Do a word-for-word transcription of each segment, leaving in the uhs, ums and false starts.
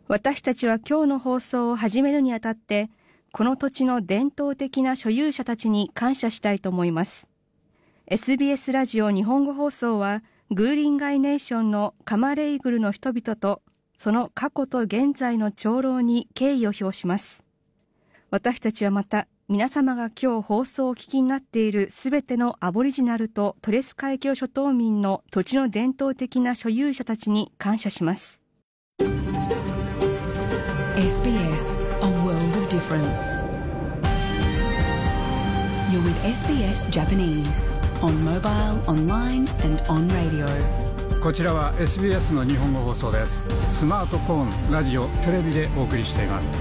私たちは今日の放送を始めるにあたって、この土地の伝統的な所有者たちに感謝したいと思います。エスビーエス ラジオ日本語放送は、グーリンガイネーションのカマレイグルの人々と、その過去と現在の長老に敬意を表します。私たちはまた、皆様が今日放送をお聞きになっているすべてのアボリジナルとトレス海峡諸島民の土地の伝統的な所有者たちに感謝します。 エスビーエス, a world of difference. You're with エスビーエス Japanese on mobile, online and on radio. こちらは エスビーエス の日本語放送です。スマートフォン、ラジオ、テレビでお送りしています。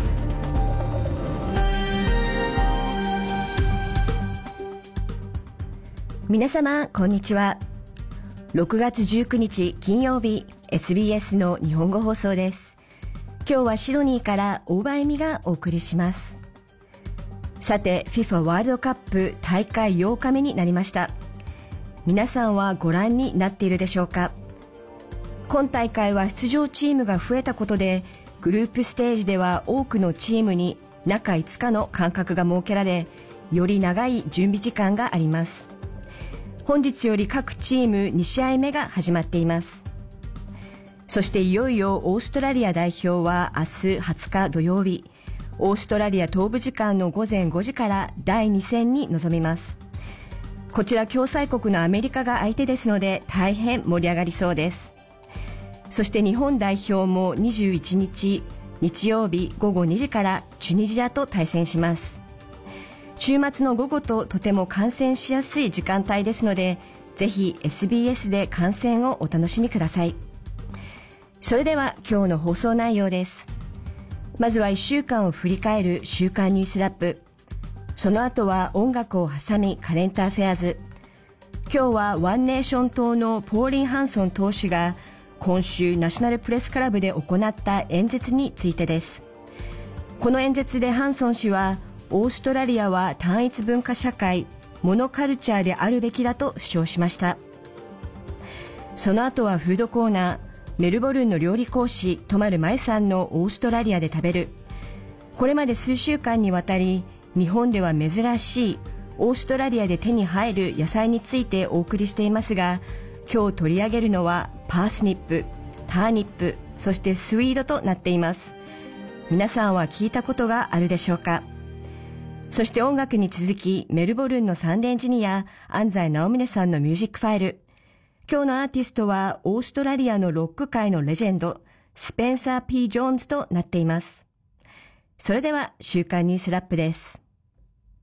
皆様こんにちは。ろくがつじゅうくにち金曜日、 エスビーエス の日本語放送です。今日はシドニーから大場恵美がお送りします。さて FIFA ワールドカップ大会ようかめになりました。皆さんはご覧になっているでしょうか。今大会は出場チームが増えたことで、グループステージでは多くのチームに中いつかの間隔が設けられ、より長い準備時間があります。本日より各チームにしあいめが始まっています。そしていよいよオーストラリア代表は明日はつか土曜日、オーストラリア東部時間のごぜんごじからだいに戦に臨みます。こちら共催国のアメリカが相手ですので大変盛り上がりそうです。そして日本代表もにじゅういちにち日曜日ごごにじからチュニジアと対戦します。週末の午後ととても観戦しやすい時間帯ですので、ぜひ エスビーエス で観戦をお楽しみください。それでは今日の放送内容です。まずはいっしゅうかんを振り返る週刊ニュースラップ。その後は音楽を挟みカレンターフェアズ。今日はワンネーション党のポーリン・ハンソン党首が今週ナショナルプレスクラブで行った演説についてです。この演説でハンソン氏は、オーストラリアは単一文化社会、モノカルチャーであるべきだと主張しました。その後はフードコーナー、メルボルンの料理講師、トマルマエさんのオーストラリアで食べる。これまで数週間にわたり、日本では珍しいオーストラリアで手に入る野菜についてお送りしていますが、今日取り上げるのはパースニップ、ターニップ、そしてスイードとなっています。皆さんは聞いたことがあるでしょうか。そして音楽に続き、メルボルンのサンデーエンジニア、安西直宗さんのミュージックファイル。今日のアーティストはオーストラリアのロック界のレジェンド、スペンサー・ P ・ジョーンズとなっています。それでは週刊ニュースラップです。